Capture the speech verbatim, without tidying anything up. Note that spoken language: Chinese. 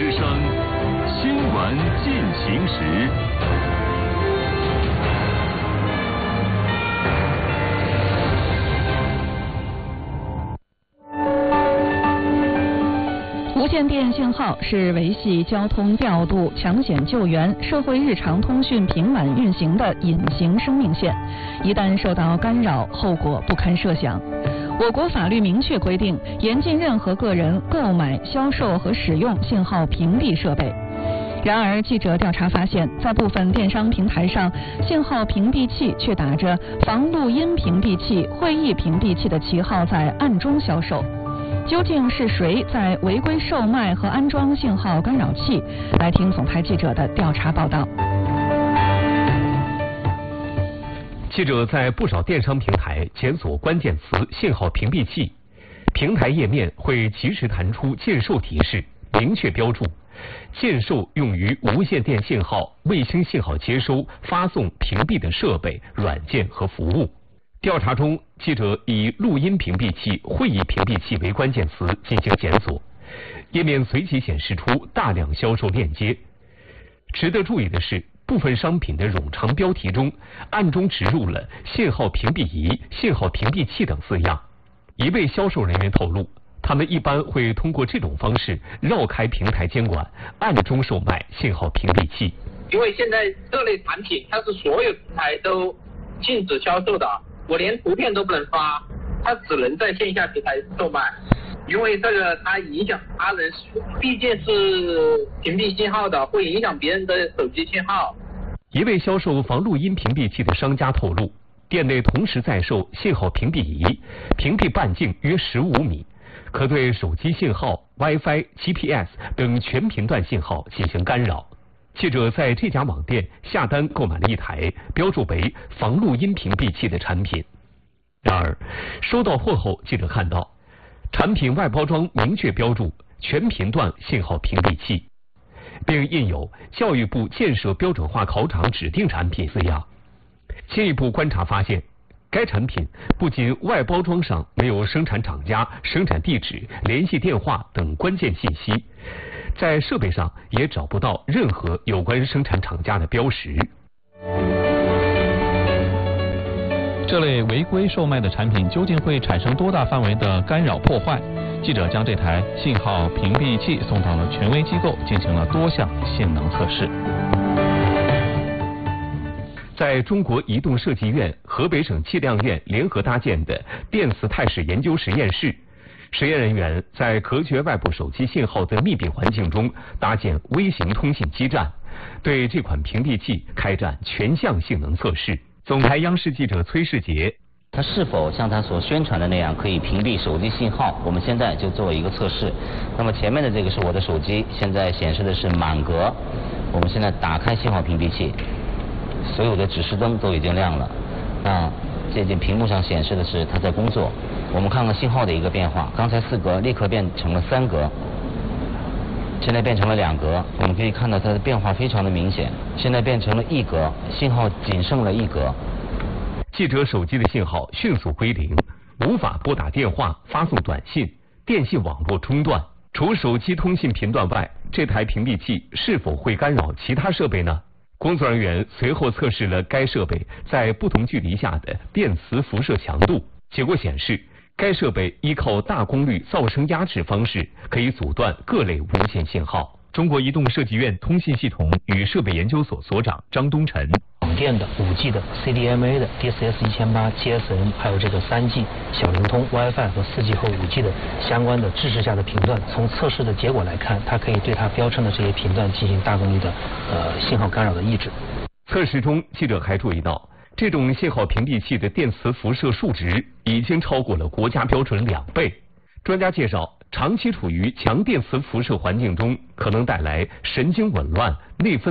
之声，新闻进行时。 无线电信号是维系交通调度、抢险救援、社会日常通讯平稳运行的隐形生命线，一旦受到干扰，后果不堪设想。我国法律明确规定，严禁任何个人购买、销售和使用信号屏蔽设备。然而，记者调查发现，在部分电商平台上，信号屏蔽器却打着防录音屏蔽器、会议屏蔽器的旗号在暗中销售。究竟是谁在违规售卖和安装信号干扰器？来听总台记者的调查报道。 记者在不少电商平台检索关键词“信号屏蔽器”，平台页面会及时弹出禁售提示，明确标注禁售用于无线电信号、卫星信号接收、发送、屏蔽的设备、软件和服务。调查中，记者以录音屏蔽器、会议屏蔽器为关键词进行检索，页面随即显示出大量销售链接。值得注意的是，部分商品的冗长标题中暗中植入了信号屏蔽仪、信号屏蔽器等字样。一位销售人员透露，他们一般会通过这种方式绕开平台监管，暗中售卖信号屏蔽器。 因为现在这类产品它是所有平台都禁止销售的，我连图片都不能发，它只能在线下平台售卖。因为这个它影响他人，毕竟是屏蔽信号的，会影响别人的手机信号。 一位销售防录音屏蔽器的商家透露，店内同时在售信号屏蔽仪，屏蔽半径约十五米，可对手机信号、WiFi、G P S 等全频段信号进行干扰。记者在这家网店下单购买了一台标注为防录音屏蔽器的产品。然而，收到货后，记者看到产品外包装明确标注全频段信号屏蔽器，并印有教育部建设标准化考场指定产品字样。进一步观察发现，该产品不仅外包装上没有生产厂家、生产地址、联系电话等关键信息，在设备上也找不到任何有关生产厂家的标识。 这类违规售卖的产品究竟会产生多大范围的干扰破坏？记者将这台信号屏蔽器送到了权威机构，进行了多项性能测试。 在中国移动设计院、河北省计量院联合搭建的电磁态势研究实验室，实验人员在隔绝外部手机信号的密闭环境中搭建微型通信基站，对这款屏蔽器开展全项性能测试。总台央视记者崔世杰， 它是否像它所宣传的那样可以屏蔽手机信号？我们现在就做一个测试。那么前面的这个是我的手机，现在显示的是满格。我们现在打开信号屏蔽器，所有的指示灯都已经亮了。那这件屏幕上显示的是它在工作。我们看看信号的一个变化，刚才四格立刻变成了三格，现在变成了两格。我们可以看到它的变化非常的明显，现在变成了一格，信号仅剩了一格。 记者手机的信号迅速归零，无法拨打电话、发送短信，电信网络中断。除手机通信频段外，这台屏蔽器是否会干扰其他设备呢？工作人员随后测试了该设备在不同距离下的电磁辐射强度，结果显示，该设备依靠大功率噪声压制方式，可以阻断各类无线信号。中国移动设计院通信系统与设备研究所所长张东晨， 网电的、五 G 的、C D M A 的、D S S 一千八、G S M， 还有这个三 G、小灵通、WiFi 和四 G 和五 G 的相关的支持下的频段，从测试的结果来看，它可以对它标称的这些频段进行大功率的呃信号干扰的抑制。 测试中，记者还注意到，这种信号屏蔽器的电磁辐射数值已经超过了国家标准两倍。专家介绍，长期处于强电磁辐射环境中，可能带来神经紊乱、内分